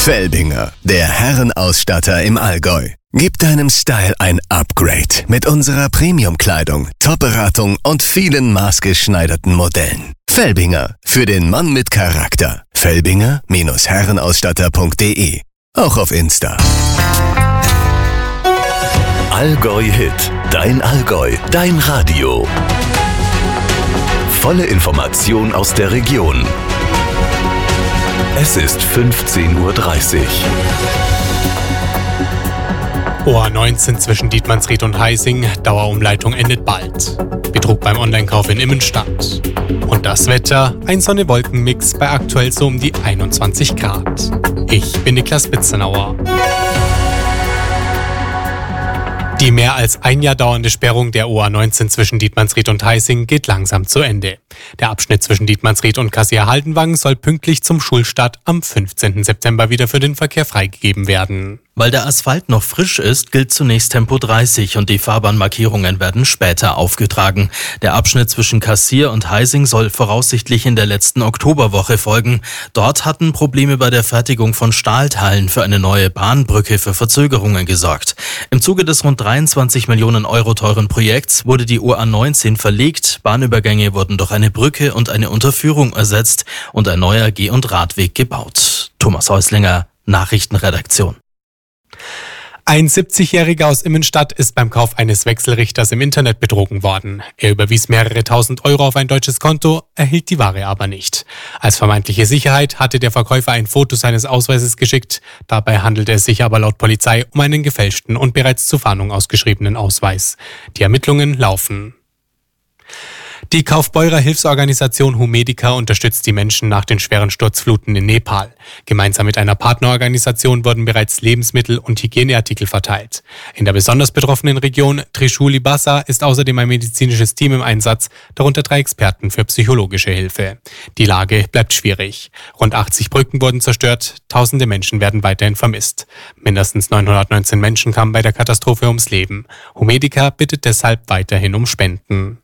Felbinger, der Herrenausstatter im Allgäu. Gib deinem Style ein Upgrade mit unserer Premium-Kleidung, Top-Beratung und vielen maßgeschneiderten Modellen. Felbinger, für den Mann mit Charakter. Felbinger-Herrenausstatter.de. Auch auf Insta. Allgäu Hit, dein Allgäu, dein Radio. Volle Information aus der Region. Es ist 15:30 Uhr. OA19 zwischen Dietmannsried und Heising, Dauerumleitung endet bald. Betrug beim Online-Kauf in Immenstadt. Und das Wetter, ein Sonne-Wolken-Mix bei aktuell so um die 21 Grad. Ich bin Niklas Spitzenauer. Die mehr als ein Jahr dauernde Sperrung der OA19 zwischen Dietmannsried und Heising geht langsam zu Ende. Der Abschnitt zwischen Dietmannsried und Kassel-Haldenwang soll pünktlich zum Schulstart am 15. September wieder für den Verkehr freigegeben werden. Weil der Asphalt noch frisch ist, gilt zunächst Tempo 30 und die Fahrbahnmarkierungen werden später aufgetragen. Der Abschnitt zwischen Kassier und Heising soll voraussichtlich in der letzten Oktoberwoche folgen. Dort hatten Probleme bei der Fertigung von Stahlteilen für eine neue Bahnbrücke für Verzögerungen gesorgt. Im Zuge des rund 23 Millionen Euro teuren Projekts wurde die OA19 verlegt. Bahnübergänge wurden durch eine Brücke und eine Unterführung ersetzt und ein neuer Geh- und Radweg gebaut. Thomas Häuslinger, Nachrichtenredaktion. Ein 70-Jähriger aus Immenstadt ist beim Kauf eines Wechselrichters im Internet betrogen worden. Er überwies mehrere tausend Euro auf ein deutsches Konto, erhielt die Ware aber nicht. Als vermeintliche Sicherheit hatte der Verkäufer ein Foto seines Ausweises geschickt. Dabei handelte es sich aber laut Polizei um einen gefälschten und bereits zur Fahndung ausgeschriebenen Ausweis. Die Ermittlungen laufen. Die Kaufbeurer Hilfsorganisation Humedica unterstützt die Menschen nach den schweren Sturzfluten in Nepal. Gemeinsam mit einer Partnerorganisation wurden bereits Lebensmittel und Hygieneartikel verteilt. In der besonders betroffenen Region Trishuli Bassa ist außerdem ein medizinisches Team im Einsatz, darunter 3 Experten für psychologische Hilfe. Die Lage bleibt schwierig. Rund 80 Brücken wurden zerstört, tausende Menschen werden weiterhin vermisst. Mindestens 919 Menschen kamen bei der Katastrophe ums Leben. Humedica bittet deshalb weiterhin um Spenden.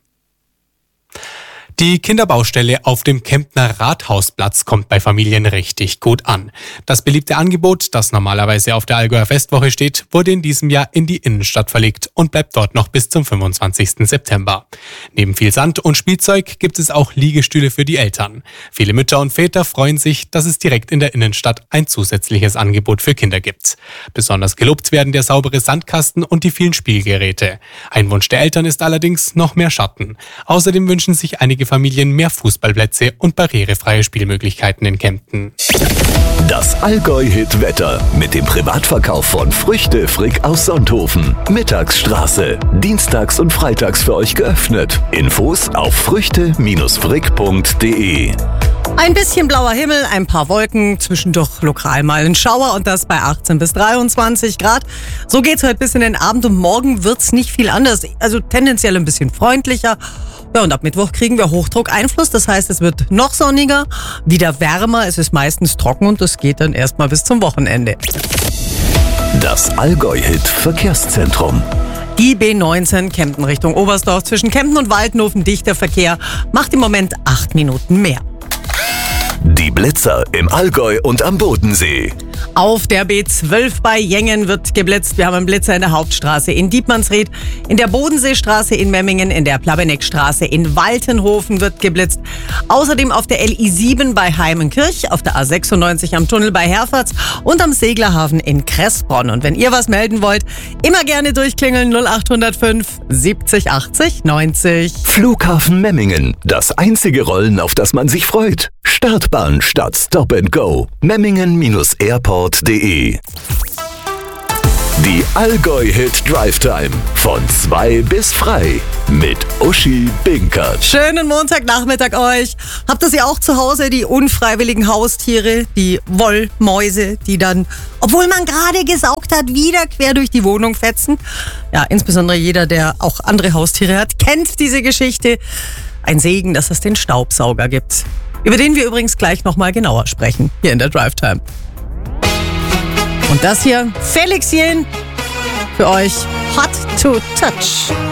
Die Kinderbaustelle auf dem Kemptner Rathausplatz kommt bei Familien richtig gut an. Das beliebte Angebot, das normalerweise auf der Allgäuer Festwoche steht, wurde in diesem Jahr in die Innenstadt verlegt und bleibt dort noch bis zum 25. September. Neben viel Sand und Spielzeug gibt es auch Liegestühle für die Eltern. Viele Mütter und Väter freuen sich, dass es direkt in der Innenstadt ein zusätzliches Angebot für Kinder gibt. Besonders gelobt werden der saubere Sandkasten und die vielen Spielgeräte. Ein Wunsch der Eltern ist allerdings noch mehr Schatten. Außerdem wünschen sich einige Familien mehr Fußballplätze und barrierefreie Spielmöglichkeiten in Kempten. Das Allgäu-Hit-Wetter mit dem Privatverkauf von Früchte Frick aus Sonthofen. Mittagsstraße. Dienstags und freitags für euch geöffnet. Infos auf früchte-frick.de. Ein bisschen blauer Himmel, ein paar Wolken, zwischendurch lokal mal ein Schauer und das bei 18 bis 23 Grad. So geht's heute bis in den Abend und morgen wird's nicht viel anders. Also tendenziell ein bisschen freundlicher. Ja, und ab Mittwoch kriegen wir Hochdruckeinfluss, das heißt, es wird noch sonniger, wieder wärmer, es ist meistens trocken und das geht dann erstmal bis zum Wochenende. Das Allgäu-Hit-Verkehrszentrum. Die B19 Kempten Richtung Oberstdorf zwischen Kempten und Waldenhofen dichter Verkehr macht im Moment 8 Minuten mehr. Die Blitzer im Allgäu und am Bodensee. Auf der B12 bei Jengen wird geblitzt. Wir haben einen Blitzer in der Hauptstraße in Dietmannsried, in der Bodenseestraße in Memmingen, in der Plabeneckstraße in Waltenhofen wird geblitzt. Außerdem auf der LI7 bei Heimenkirch, auf der A96 am Tunnel bei Herferts und am Seglerhafen in Kressbronn. Und wenn ihr was melden wollt, immer gerne durchklingeln 0805 70 80 90. Flughafen Memmingen. Das einzige Rollen, auf das man sich freut. Startbahn statt Stop and Go. Memmingen-airport.de. Die Allgäu-Hit Drive Time von 2 bis frei mit Uschi Binkert. Schönen Montagnachmittag euch. Habt ihr sie auch zu Hause, die unfreiwilligen Haustiere, die Wollmäuse, die dann, obwohl man gerade gesaugt hat, wieder quer durch die Wohnung fetzen? Ja, insbesondere jeder, der auch andere Haustiere hat, kennt diese Geschichte. Ein Segen, dass es den Staubsauger gibt. Über den wir übrigens gleich nochmal genauer sprechen, hier in der Drive Time. Und das hier, Felix Jähn, für euch Hot to Touch.